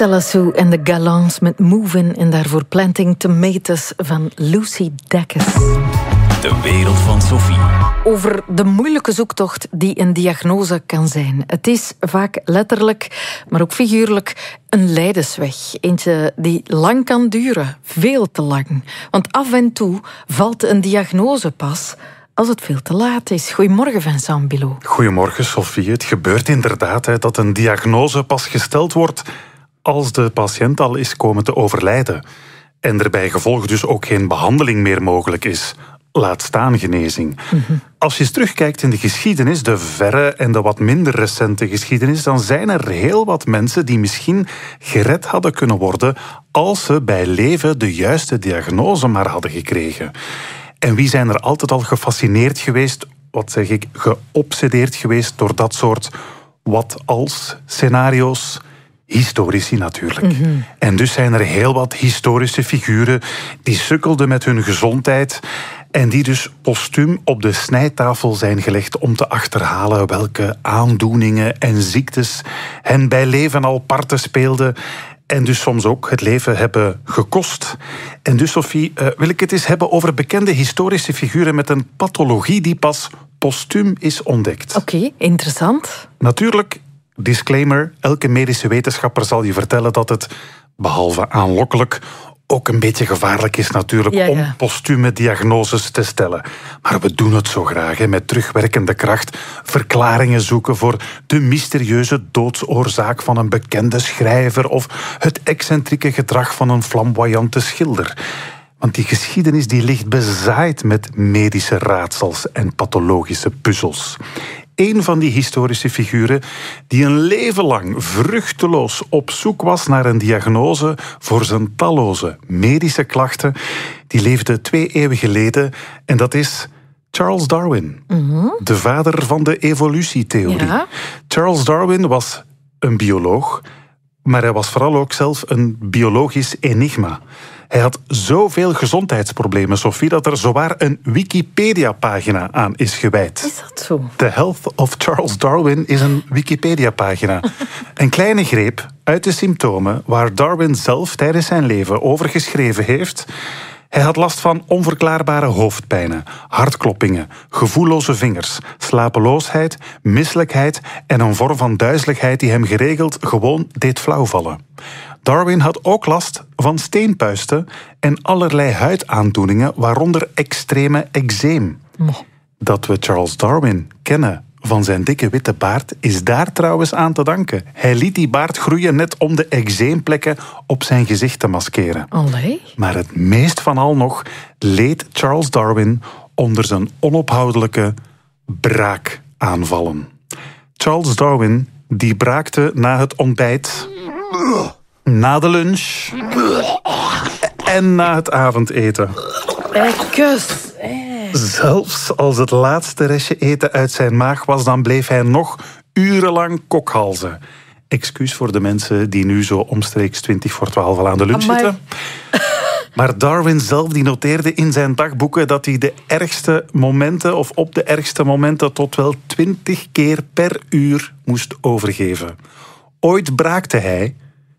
Marcella Sue en de Galants met Movin' en daarvoor Planting Tomatoes van Lucy Dacus. De wereld van Sophie. Over de moeilijke zoektocht die een diagnose kan zijn. Het is vaak letterlijk, maar ook figuurlijk, een lijdensweg. Eentje die lang kan duren, veel te lang. Want af en toe valt een diagnose pas als het veel te laat is. Goedemorgen, Vincent Bilot. Goedemorgen, Sophie. Het gebeurt inderdaad dat een diagnose pas gesteld wordt als de patiënt al is komen te overlijden. En er bij gevolg dus ook geen behandeling meer mogelijk is. Laat staan genezing. Als je eens terugkijkt in de geschiedenis, de verre en de wat minder recente geschiedenis, dan zijn er heel wat mensen die misschien gered hadden kunnen worden als ze bij leven de juiste diagnose maar hadden gekregen. En wie zijn er altijd al gefascineerd geweest, geobsedeerd geweest door dat soort wat-als scenario's? Historici natuurlijk. En dus zijn er heel wat historische figuren die sukkelden met hun gezondheid en die dus postuum op de snijtafel zijn gelegd om te achterhalen welke aandoeningen en ziektes hen bij leven al parten speelden en dus soms ook het leven hebben gekost. En dus, Sophie, wil ik het eens hebben over bekende historische figuren met een pathologie die pas postuum is ontdekt. Oké, interessant. Natuurlijk, disclaimer, elke medische wetenschapper zal je vertellen dat het, behalve aanlokkelijk, ook een beetje gevaarlijk is natuurlijk om postume diagnoses te stellen. Maar we doen het zo graag, met terugwerkende kracht. Verklaringen zoeken voor de mysterieuze doodsoorzaak van een bekende schrijver of het excentrieke gedrag van een flamboyante schilder. Want die geschiedenis die ligt bezaaid met medische raadsels en pathologische puzzels. Een van die historische figuren die een leven lang vruchteloos op zoek was naar een diagnose voor zijn talloze medische klachten, die leefde 2 eeuwen geleden en dat is Charles Darwin, de vader van de evolutietheorie. Ja. Charles Darwin was een bioloog, maar hij was vooral ook zelf een biologisch enigma. Hij had zoveel gezondheidsproblemen, Sophie, dat er zowaar een Wikipedia-pagina aan is gewijd. Is dat zo? The Health of Charles Darwin is een Wikipedia-pagina. Een kleine greep uit de symptomen waar Darwin zelf tijdens zijn leven over geschreven heeft. Hij had last van onverklaarbare hoofdpijnen, hartkloppingen, gevoelloze vingers, slapeloosheid, misselijkheid en een vorm van duizeligheid die hem geregeld gewoon deed flauwvallen. Darwin had ook last van steenpuisten en allerlei huidaandoeningen, waaronder extreme eczeem. Dat we Charles Darwin kennen van zijn dikke witte baard is daar trouwens aan te danken. Hij liet die baard groeien net om de eczeemplekken op zijn gezicht te maskeren. Allee. Maar het meest van al nog leed Charles Darwin onder zijn onophoudelijke braakaanvallen. Charles Darwin die braakte na het ontbijt, na de lunch en na het avondeten. Kus. Zelfs als het laatste restje eten uit zijn maag was, dan bleef hij nog urenlang kokhalzen. Excuus voor de mensen die nu zo omstreeks 11:20 al aan de lunch zitten. Maar Darwin zelf die noteerde in zijn dagboeken dat hij de ergste momenten, of op de ergste momenten, tot wel 20 keer per uur moest overgeven. Ooit braakte hij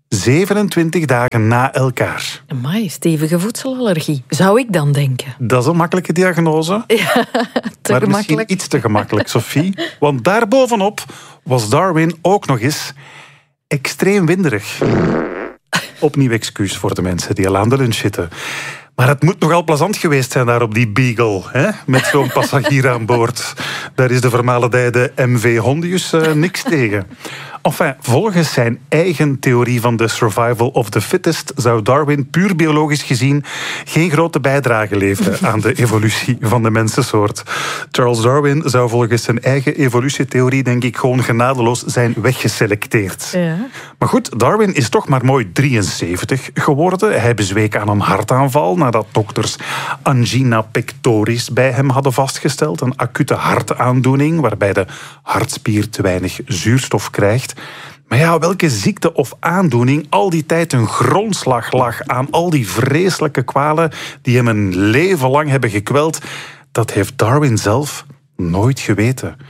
27 dagen na elkaar. Amai, stevige voedselallergie, zou ik dan denken. Dat is een makkelijke diagnose. Ja, maar misschien iets te gemakkelijk, Sophie. Want daarbovenop was Darwin ook nog eens extreem winderig. Opnieuw excuus voor de mensen die al aan de lunch zitten. Maar het moet nogal plezant geweest zijn daar op die Beagle, hè? Met zo'n passagier aan boord. Daar is de vermaledijde MV Hondius niks tegen. Enfin, volgens zijn eigen theorie van de survival of the fittest zou Darwin puur biologisch gezien geen grote bijdrage leveren aan de evolutie van de mensensoort. Charles Darwin zou volgens zijn eigen evolutietheorie denk ik gewoon genadeloos zijn weggeselecteerd. Ja. Maar goed, Darwin is toch maar mooi 73 geworden. Hij bezweek aan een hartaanval nadat dokters angina pectoris bij hem hadden vastgesteld. Een acute hartaandoening waarbij de hartspier te weinig zuurstof krijgt. Maar ja, welke ziekte of aandoening al die tijd een grondslag lag aan al die vreselijke kwalen die hem een leven lang hebben gekweld, dat heeft Darwin zelf nooit geweten.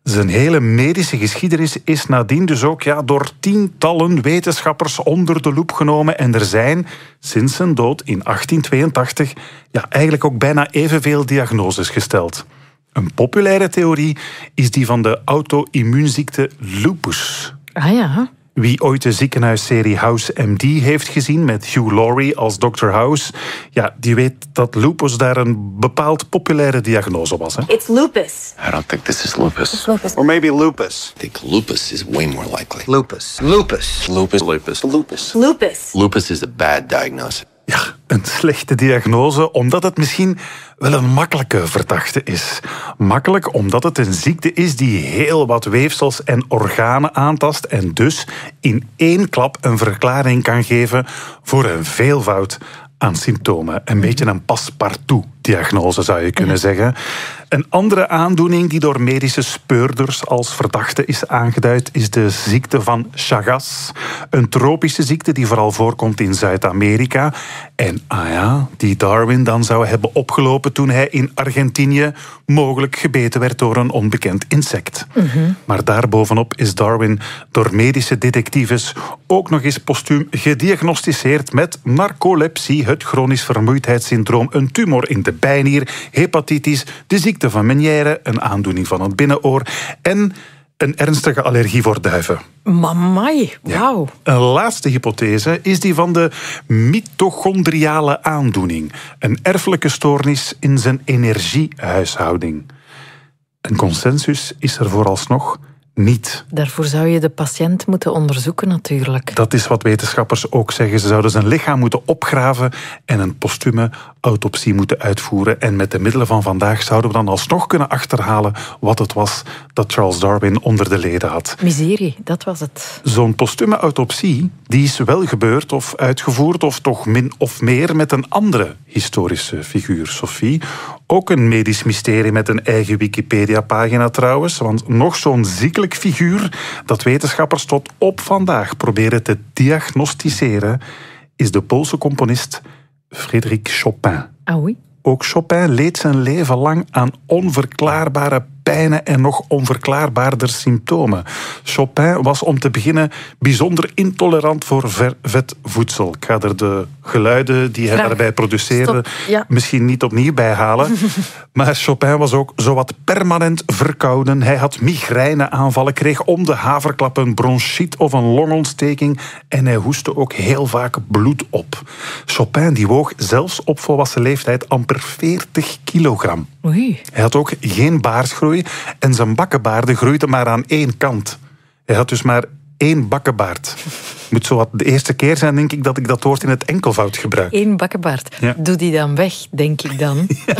Zijn hele medische geschiedenis is nadien dus ook door tientallen wetenschappers onder de loep genomen. En er zijn sinds zijn dood in 1882 eigenlijk ook bijna evenveel diagnoses gesteld. Een populaire theorie is die van de auto-immuunziekte lupus. Ah ja. Wie ooit de ziekenhuisserie House MD heeft gezien met Hugh Laurie als Dr. House, die weet dat lupus daar een bepaald populaire diagnose was. Hè? It's lupus. I don't think this is lupus. It's lupus. Or maybe lupus. I think lupus is way more likely. Lupus. Lupus. Lupus. Lupus. Lupus. Lupus. Lupus is a bad diagnosis. Ja, een slechte diagnose, omdat het misschien wel een makkelijke verdachte is. Makkelijk omdat het een ziekte is die heel wat weefsels en organen aantast en dus in één klap een verklaring kan geven voor een veelvoud aan symptomen. Een beetje een passepartout-diagnose zou je kunnen zeggen. Een andere aandoening die door medische speurders als verdachte is aangeduid is de ziekte van Chagas. Een tropische ziekte die vooral voorkomt in Zuid-Amerika. En die Darwin dan zou hebben opgelopen toen hij in Argentinië mogelijk gebeten werd door een onbekend insect. Maar daarbovenop is Darwin door medische detectives ook nog eens postuum gediagnosticeerd met narcolepsie, het chronisch vermoeidheidssyndroom, een tumor in de bijnier, hepatitis, de ziekte van Meniere, een aandoening van het binnenoor en een ernstige allergie voor duiven. Mamai, wauw. Een laatste hypothese is die van de mitochondriale aandoening. Een erfelijke stoornis in zijn energiehuishouding. Een consensus is er vooralsnog niet. Daarvoor zou je de patiënt moeten onderzoeken natuurlijk. Dat is wat wetenschappers ook zeggen. Ze zouden zijn lichaam moeten opgraven en een postume autopsie moeten uitvoeren. En met de middelen van vandaag zouden we dan alsnog kunnen achterhalen wat het was dat Charles Darwin onder de leden had. Miserie, dat was het. Zo'n postume autopsie die is wel gebeurd of uitgevoerd of toch min of meer met een andere historische figuur, Sophie. Ook een medisch mysterie met een eigen Wikipedia-pagina trouwens, want nog zo'n ziekelijk figuur dat wetenschappers tot op vandaag proberen te diagnosticeren is de Poolse componist Frédéric Chopin. Ah oui? Ook Chopin leed zijn leven lang aan onverklaarbare pijnen en nog onverklaarbaarder symptomen. Chopin was om te beginnen bijzonder intolerant voor vet voedsel. Ik ga er de geluiden die hij daarbij produceerde misschien niet opnieuw bijhalen. Maar Chopin was ook zowat permanent verkouden. Hij had migraineaanvallen, kreeg om de haverklap een bronchiet of een longontsteking en hij hoestte ook heel vaak bloed op. Chopin die woog zelfs op volwassen leeftijd amper 40 kilogram. Oei. Hij had ook geen baarsgroei en zijn bakkenbaarden groeiden maar aan één kant. Hij had dus maar 1 bakkenbaard. Moet zo wat de eerste keer zijn, denk ik, dat ik dat woord in het enkelvoud gebruik. 1 bakkenbaard. Ja. Doe die dan weg, denk ik dan. Ja.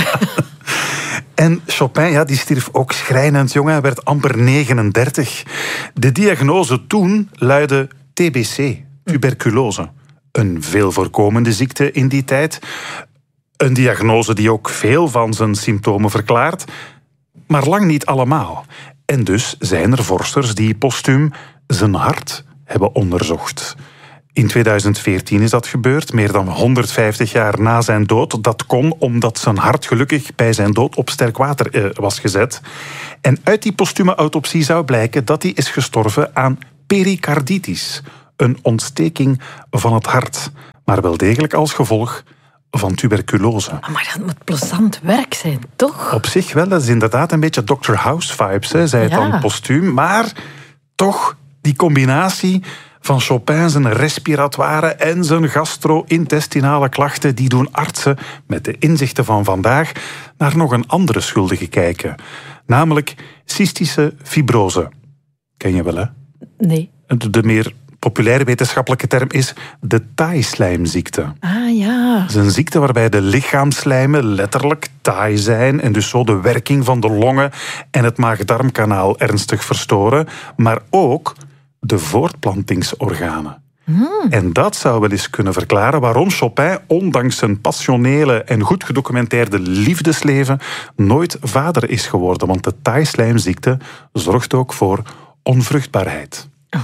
En Chopin, die stierf ook schrijnend jong. Hij werd amper 39. De diagnose toen luidde TBC, tuberculose. Een veel voorkomende ziekte in die tijd. Een diagnose die ook veel van zijn symptomen verklaart, maar lang niet allemaal. En dus zijn er vorsters die postuum zijn hart hebben onderzocht. In 2014 is dat gebeurd, meer dan 150 jaar na zijn dood. Dat kon omdat zijn hart gelukkig bij zijn dood op sterk water was gezet. En uit die postume autopsie zou blijken dat hij is gestorven aan pericarditis, een ontsteking van het hart, maar wel degelijk als gevolg van tuberculose. Maar dat moet plezant werk zijn, toch? Op zich wel, dat is inderdaad een beetje Dr. House-vibes, zei het dan postuum. Maar toch, die combinatie van Chopin zijn respiratoire en zijn gastro-intestinale klachten, die doen artsen met de inzichten van vandaag naar nog een andere schuldige kijken. Namelijk cystische fibrose. Ken je wel, hè? Nee. De meer populaire wetenschappelijke term is de taaislijmziekte. Ah ja. Het is een ziekte waarbij de lichaamslijmen letterlijk taai zijn en dus zo de werking van de longen en het maag-darmkanaal ernstig verstoren, maar ook de voortplantingsorganen. En dat zou wel eens kunnen verklaren waarom Chopin, ondanks zijn passionele en goed gedocumenteerde liefdesleven, nooit vader is geworden. Want de taaislijmziekte zorgt ook voor onvruchtbaarheid.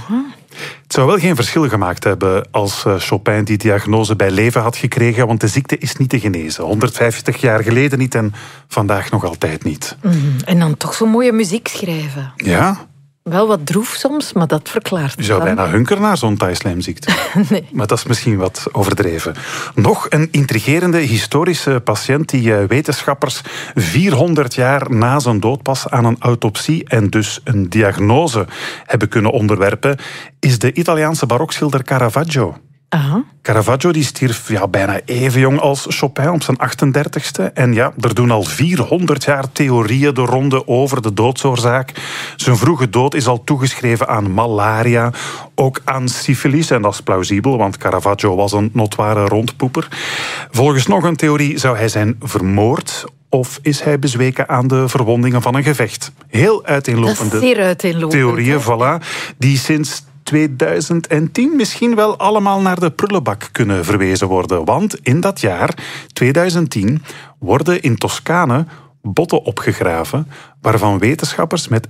Het zou wel geen verschil gemaakt hebben als Chopin die diagnose bij leven had gekregen, want de ziekte is niet te genezen. 150 jaar geleden niet en vandaag nog altijd niet. En dan toch zo mooie muziek schrijven. Ja? Wel wat droef soms, maar dat verklaart. Je zou bijna hunkeren naar zo'n thaislijmziekte. Nee. Maar dat is misschien wat overdreven. Nog een intrigerende historische patiënt die wetenschappers 400 jaar na zijn dood pas aan een autopsie en dus een diagnose hebben kunnen onderwerpen, is de Italiaanse barokschilder Caravaggio. Aha. Caravaggio die stierf bijna even jong als Chopin op zijn 38ste. En ja, er doen al 400 jaar theorieën de ronde over de doodsoorzaak. Zijn vroege dood is al toegeschreven aan malaria, ook aan syfilis. En dat is plausibel, want Caravaggio was een notoire rondpoeper. Volgens nog een theorie zou hij zijn vermoord, of is hij bezweken aan de verwondingen van een gevecht. Heel uiteenlopende Dat is zeer uiteenlopend, theorieën, hè? voilà, die sinds 2010 misschien wel allemaal naar de prullenbak kunnen verwezen worden. Want in dat jaar, 2010, worden in Toscane botten opgegraven waarvan wetenschappers met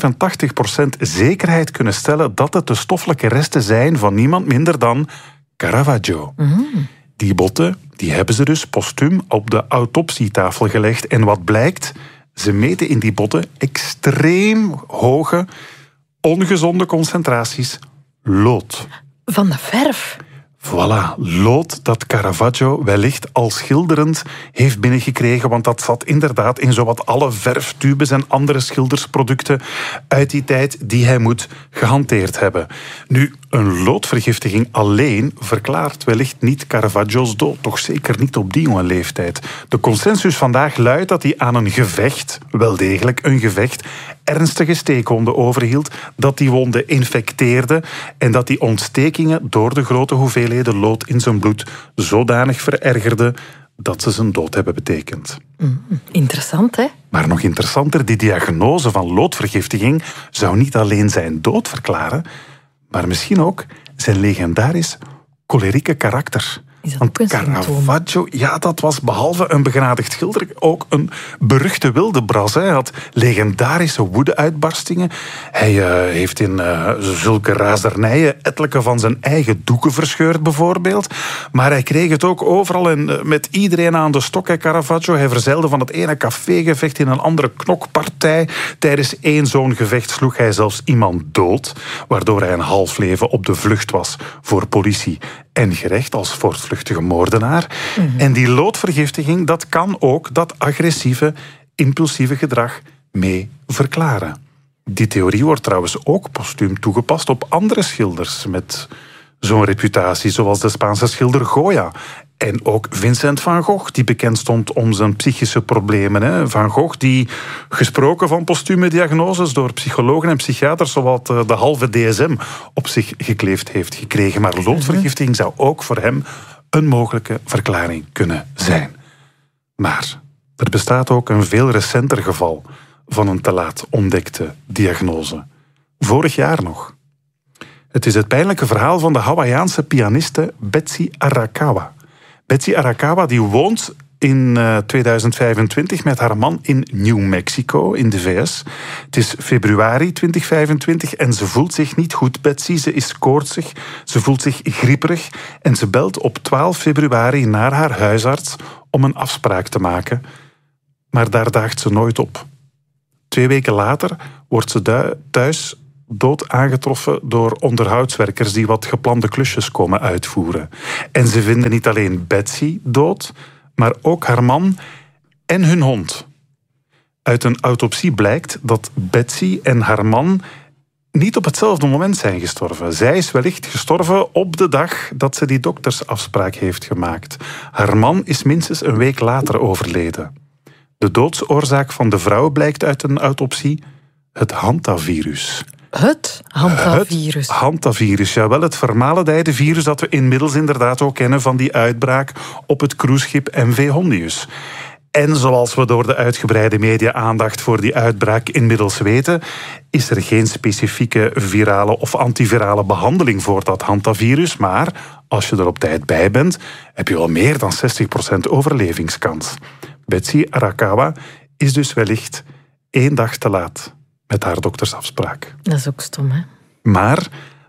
85% zekerheid kunnen stellen dat het de stoffelijke resten zijn van niemand minder dan Caravaggio. Die botten die hebben ze dus postuum op de autopsietafel gelegd. En wat blijkt? Ze meten in die botten extreem hoge, ongezonde concentraties lood. Van de verf. Voilà, lood dat Caravaggio wellicht al schilderend heeft binnengekregen, want dat zat inderdaad in zowat alle verftubes en andere schildersproducten uit die tijd die hij moet gehanteerd hebben. Nu, een loodvergiftiging alleen verklaart wellicht niet Caravaggio's dood, toch zeker niet op die jonge leeftijd. De consensus vandaag luidt dat hij aan een gevecht, wel degelijk een gevecht, ernstige steekwonden overhield, dat die wonden infecteerde en dat die ontstekingen door de grote hoeveelheden lood in zijn bloed zodanig verergerden dat ze zijn dood hebben betekend. Interessant, hè? Maar nog interessanter, die diagnose van loodvergiftiging zou niet alleen zijn dood verklaren, maar misschien ook zijn legendarisch cholerieke karakter. Is dat Want ook een symptoom? Caravaggio, ja, dat was behalve een begenadigd schilder ook een beruchte wildebras. Hij had legendarische woede-uitbarstingen. Hij heeft in zulke razernijen ettelijke van zijn eigen doeken verscheurd, bijvoorbeeld. Maar hij kreeg het ook overal en met iedereen aan de stok, hè, Caravaggio. Hij verzeilde van het ene cafégevecht in een andere knokpartij. Tijdens één zo'n gevecht sloeg hij zelfs iemand dood, waardoor hij een half leven op de vlucht was voor politie en gerecht als voortvluchtige moordenaar. En die loodvergiftiging, dat kan ook dat agressieve, impulsieve gedrag mee verklaren. Die theorie wordt trouwens ook postuum toegepast op andere schilders met zo'n reputatie, zoals de Spaanse schilder Goya. En ook Vincent van Gogh, die bekend stond om zijn psychische problemen. Hè. Van Gogh, die gesproken van postume diagnoses door psychologen en psychiaters, zowat de halve DSM op zich gekleefd heeft gekregen. Maar loodvergiftiging zou ook voor hem een mogelijke verklaring kunnen zijn. Maar er bestaat ook een veel recenter geval van een te laat ontdekte diagnose. Vorig jaar nog. Het is het pijnlijke verhaal van de Hawaïaanse pianiste Betsy Arakawa. Betsy Arakawa die woont in 2025 met haar man in New Mexico in de VS. Het is februari 2025 en ze voelt zich niet goed, Betsy. Ze is koortsig, ze voelt zich grieperig en ze belt op 12 februari naar haar huisarts om een afspraak te maken. Maar daar daagt ze nooit op. 2 weken later wordt ze thuis dood aangetroffen door onderhoudswerkers die wat geplande klusjes komen uitvoeren. En ze vinden niet alleen Betsy dood, maar ook haar man en hun hond. Uit een autopsie blijkt dat Betsy en haar man niet op hetzelfde moment zijn gestorven. Zij is wellicht gestorven op de dag dat ze die doktersafspraak heeft gemaakt. Haar man is minstens een week later overleden. De doodsoorzaak van de vrouw blijkt uit een autopsie het hantavirus. Het hantavirus. Het hantavirus, jawel, het vermalendijde virus dat we inmiddels inderdaad ook kennen van die uitbraak op het cruiseschip MV Hondius. En zoals we door de uitgebreide media-aandacht voor die uitbraak inmiddels weten, is er geen specifieke virale of antivirale behandeling voor dat hantavirus, maar als je er op tijd bij bent, heb je wel meer dan 60% overlevingskans. Betsy Arakawa is dus wellicht 1 dag te laat met haar doktersafspraak. Dat is ook stom, hè? Maar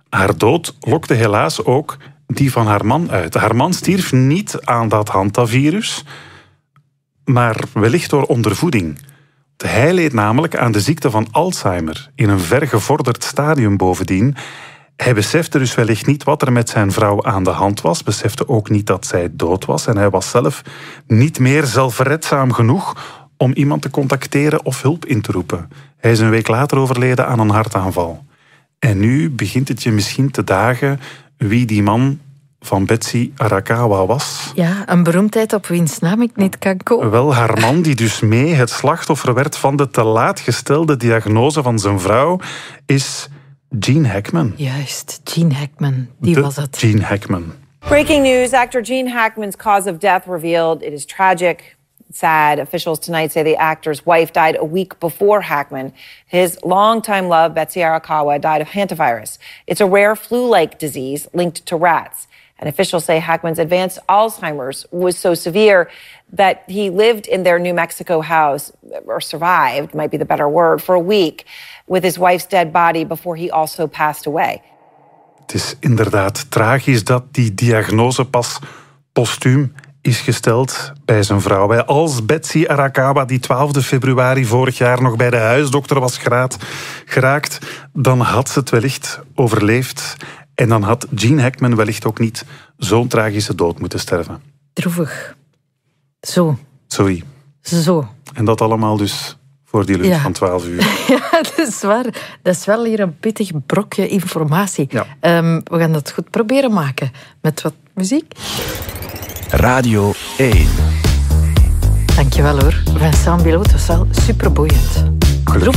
Haar dood lokte helaas ook die van haar man uit. Haar man stierf niet aan dat hantavirus, maar wellicht door ondervoeding. Hij leed namelijk aan de ziekte van Alzheimer, in een vergevorderd stadium bovendien. Hij besefte dus wellicht niet wat er met zijn vrouw aan de hand was, besefte ook niet dat zij dood was en hij was zelf niet meer zelfredzaam genoeg om iemand te contacteren of hulp in te roepen. Hij is een week later overleden aan een hartaanval. En nu begint het je misschien te dagen wie die man van Betsy Arakawa was. Ja, een beroemdheid op wiens naam ik niet kan komen. Wel, haar man die dus mee het slachtoffer werd van de te laat gestelde diagnose van zijn vrouw, is Gene Hackman. Juist, Gene Hackman, die was het. Gene Hackman. Breaking news, actor Gene Hackman's cause of death revealed. It is tragic, sad. Officials tonight say the actor's wife died a week before Hackman. His longtime love, Betsy Arakawa, died of hantavirus. It's a rare flu-like disease linked to rats. And officials say Hackman's advanced Alzheimer's was so severe that he lived in their New Mexico house, or survived, might be the better word, for a week with his wife's dead body before he also passed away. Het is inderdaad tragisch dat die diagnose pas postuum is gesteld bij zijn vrouw. Als Betsy Arakawa die 12 februari vorig jaar nog bij de huisdokter was geraakt, dan had ze het wellicht overleefd. En dan had Gene Hackman wellicht ook niet zo'n tragische dood moeten sterven. Droevig. Zo. Sorry. Zo. En dat allemaal dus voor die lunch van 12 uur. Ja, dat is waar. Dat is wel hier een pittig brokje informatie. Ja. We gaan dat goed proberen maken met wat muziek. Radio 1. Dankjewel hoor. Vincent Bilot, was wel superboeiend. Gelukkig.